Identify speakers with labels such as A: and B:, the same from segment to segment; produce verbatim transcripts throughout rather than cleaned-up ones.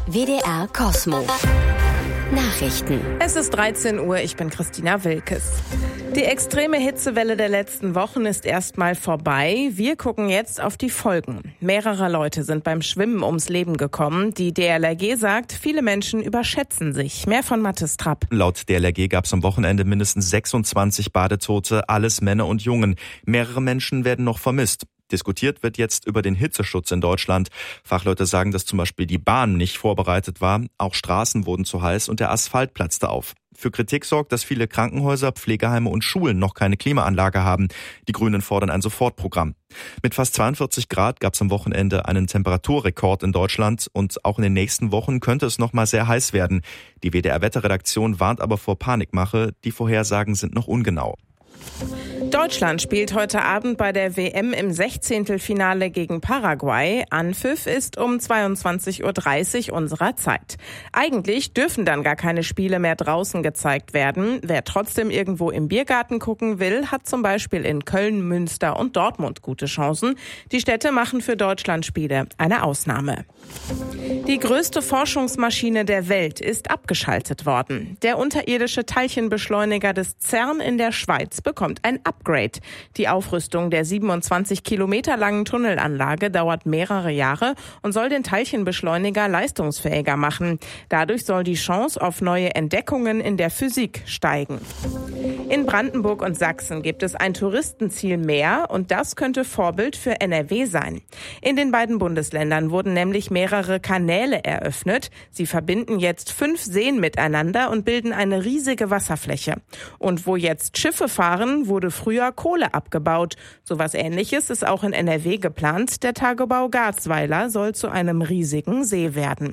A: W D R Kosmo. Nachrichten.
B: Es ist dreizehn Uhr, ich bin Christina Wilkes. Die extreme Hitzewelle der letzten Wochen ist erstmal vorbei. Wir gucken jetzt auf die Folgen. Mehrere Leute sind beim Schwimmen ums Leben gekommen. Die D L R G sagt, viele Menschen überschätzen sich. Mehr von Mathis Trapp.
C: Laut D L R G gab es am Wochenende mindestens sechsundzwanzig Badetote, alles Männer und Jungen. Mehrere Menschen werden noch vermisst. Diskutiert wird jetzt über den Hitzeschutz in Deutschland. Fachleute sagen, dass zum Beispiel die Bahn nicht vorbereitet war. Auch Straßen wurden zu heiß und der Asphalt platzte auf. Für Kritik sorgt, dass viele Krankenhäuser, Pflegeheime und Schulen noch keine Klimaanlage haben. Die Grünen fordern ein Sofortprogramm. Mit fast zweiundvierzig Grad gab es am Wochenende einen Temperaturrekord in Deutschland und auch in den nächsten Wochen könnte es noch mal sehr heiß werden. Die W D R-Wetterredaktion warnt aber vor Panikmache. Die Vorhersagen sind noch ungenau.
B: Deutschland spielt heute Abend bei der W M im Sechzehntelfinale gegen Paraguay. Anpfiff ist um zweiundzwanzig Uhr dreißig unserer Zeit. Eigentlich dürfen dann gar keine Spiele mehr draußen gezeigt werden. Wer trotzdem irgendwo im Biergarten gucken will, hat zum Beispiel in Köln, Münster und Dortmund gute Chancen. Die Städte machen für Deutschlandspiele eine Ausnahme. Die größte Forschungsmaschine der Welt ist abgeschaltet worden. Der unterirdische Teilchenbeschleuniger des CERN in der Schweiz bekommt ein Upgrade. Die Aufrüstung der siebenundzwanzig Kilometer langen Tunnelanlage dauert mehrere Jahre und soll den Teilchenbeschleuniger leistungsfähiger machen. Dadurch soll die Chance auf neue Entdeckungen in der Physik steigen. In Brandenburg und Sachsen gibt es ein Touristenziel mehr und das könnte Vorbild für N R W sein. In den beiden Bundesländern wurden nämlich mehrere Kanäle eröffnet. Sie verbinden jetzt fünf Seen miteinander und bilden eine riesige Wasserfläche. Und wo jetzt Schiffe fahren, wurde früher Kohle abgebaut. Sowas Ähnliches ist auch in N R W geplant. Der Tagebau Garzweiler soll zu einem riesigen See werden.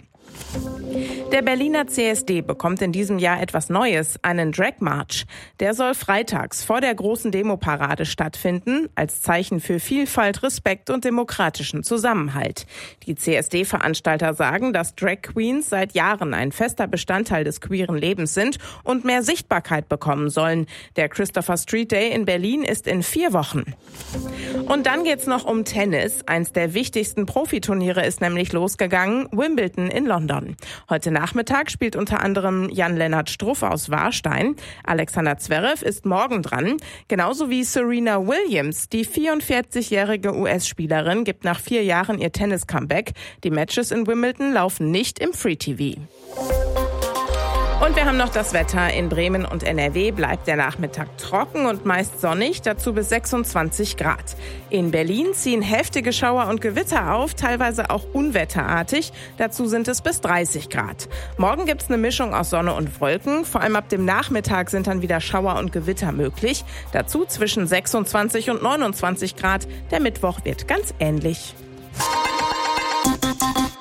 B: Der Berliner C S D bekommt in diesem Jahr etwas Neues, einen Drag March. Der soll freitags vor der großen Demoparade stattfinden, als Zeichen für Vielfalt, Respekt und demokratischen Zusammenhalt. Die C S D-Veranstalter sagen, dass Drag Queens seit Jahren ein fester Bestandteil des queeren Lebens sind und mehr Sichtbarkeit bekommen sollen. Der Christopher Street Day in Berlin ist in vier Wochen. Und dann geht's noch um Tennis. Eins der wichtigsten Profiturniere ist nämlich losgegangen, Wimbledon in London. Heute Nachmittag spielt unter anderem Jan-Lennart Struff aus Warstein. Alexander Zverev ist morgen dran. Genauso wie Serena Williams. Die vierundvierzigjährige U S-Spielerin gibt nach vier Jahren ihr Tennis-Comeback. Die Matches in Wimbledon laufen nicht im Free-T V. Und wir haben noch das Wetter. In Bremen und N R W bleibt der Nachmittag trocken und meist sonnig, dazu bis sechsundzwanzig Grad. In Berlin ziehen heftige Schauer und Gewitter auf, teilweise auch unwetterartig. Dazu sind es bis dreißig Grad. Morgen gibt's eine Mischung aus Sonne und Wolken. Vor allem ab dem Nachmittag sind dann wieder Schauer und Gewitter möglich. Dazu zwischen sechsundzwanzig und neunundzwanzig Grad. Der Mittwoch wird ganz ähnlich.